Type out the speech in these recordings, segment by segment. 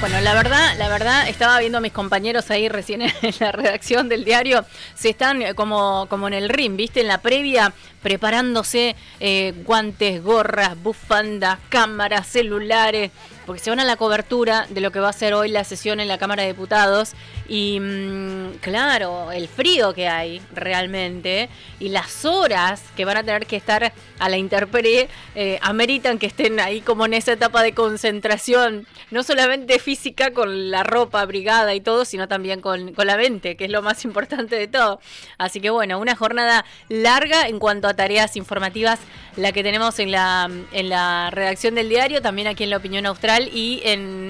Bueno, la verdad, estaba viendo a mis compañeros ahí recién en la redacción del diario, se están como en el ring, ¿viste? En la previa, preparándose guantes, gorras, bufandas, cámaras, celulares, porque se van a la cobertura de lo que va a ser hoy la sesión en la Cámara de Diputados y claro, el frío que hay realmente y las horas que van a tener que estar a la intemperie ameritan que estén ahí como en esa etapa de concentración, no solamente física con la ropa abrigada y todo, sino también con la mente, que es lo más importante de todo. Así que bueno, una jornada larga en cuanto a tareas informativas, la que tenemos en la redacción del diario, también aquí en La Opinión Austral y en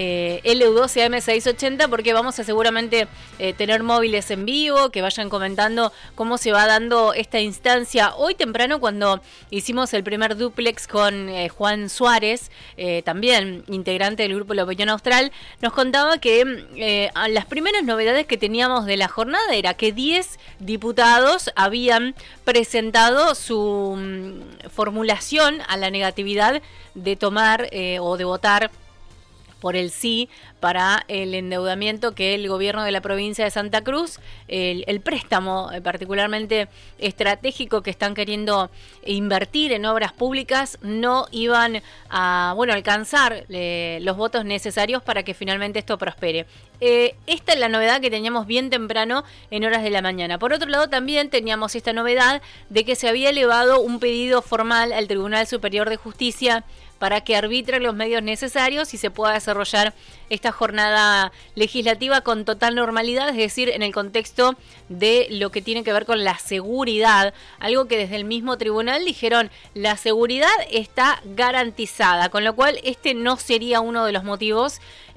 LU12 AM680, porque vamos a seguramente tener móviles en vivo que vayan comentando cómo se va dando esta instancia. Hoy temprano, cuando hicimos el primer duplex con Juan Suárez, también integrante del grupo La Opinión Austral, nos contaba que las primeras novedades que teníamos de la jornada era que 10 diputados habían presentado su formulación a la negatividad de tomar o de votar por el sí para el endeudamiento que el gobierno de la provincia de Santa Cruz, el préstamo particularmente estratégico que están queriendo invertir en obras públicas, no iban a alcanzar los votos necesarios para que finalmente esto prospere. Esta es la novedad que teníamos bien temprano en horas de la mañana. Por otro lado, también teníamos esta novedad de que se había elevado un pedido formal al Tribunal Superior de Justicia para que arbitre los medios necesarios y se pueda desarrollar esta jornada legislativa con total normalidad, es decir, en el contexto de lo que tiene que ver con la seguridad, algo que desde el mismo tribunal dijeron, la seguridad está garantizada, con lo cual este no sería uno de los motivos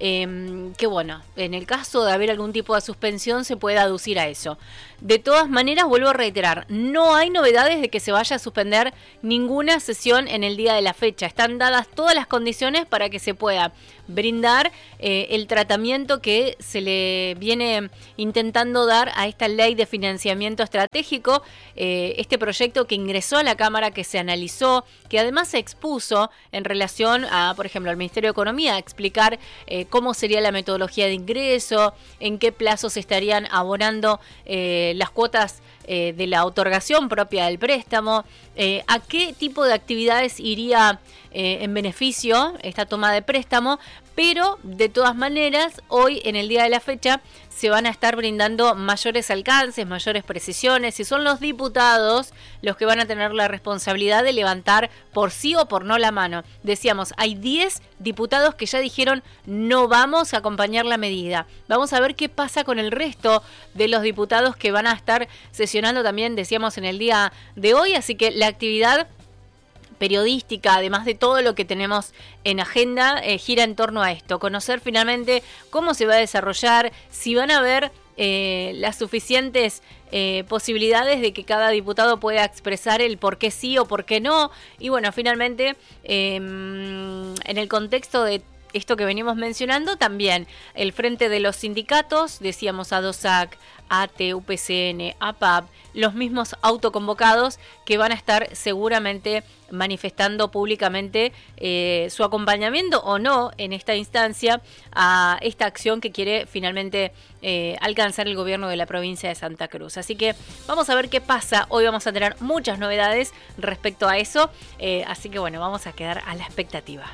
que bueno, en el caso de haber algún tipo de suspensión se puede aducir a eso. De todas maneras, vuelvo a reiterar, no hay novedades de que se vaya a suspender ninguna sesión en el día de la fecha. Están dadas todas las condiciones para que se pueda brindar el tratamiento que se le viene intentando dar a esta ley de financiamiento estratégico, este proyecto que ingresó a la Cámara, que se analizó, que además se expuso en relación a, por ejemplo, al Ministerio de Economía, a explicar cómo sería la metodología de ingreso, en qué plazos se estarían abonando las cuotas de la otorgación propia del préstamo, a qué tipo de actividades iría en beneficio esta toma de préstamo, pero de todas maneras hoy en el día de la fecha se van a estar brindando mayores alcances, mayores precisiones, y son los diputados los que van a tener la responsabilidad de levantar por sí o por no la mano. Decíamos, hay 10 diputados que ya dijeron no vamos a acompañar la medida. Vamos a ver qué pasa con el resto de los diputados que van a estar sesionando también, decíamos, en el día de hoy, así que la actividad periodística, además de todo lo que tenemos en agenda, gira en torno a esto, conocer finalmente cómo se va a desarrollar, si van a haber las suficientes posibilidades de que cada diputado pueda expresar el por qué sí o por qué no, y bueno, finalmente en el contexto de esto que venimos mencionando, también el frente de los sindicatos, decíamos ADOSAC, ATE, UPCN, APAP, los mismos autoconvocados que van a estar seguramente manifestando públicamente su acompañamiento o no en esta instancia a esta acción que quiere finalmente alcanzar el gobierno de la provincia de Santa Cruz. Así que vamos a ver qué pasa. Hoy vamos a tener muchas novedades respecto a eso, así que bueno, vamos a quedar a la expectativa.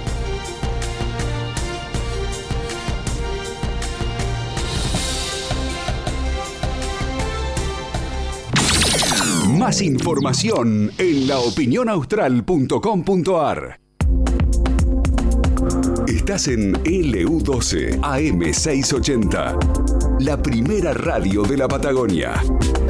Más información en laopinionaustral.com.ar. Estás en LU12 AM680, la primera radio de la Patagonia.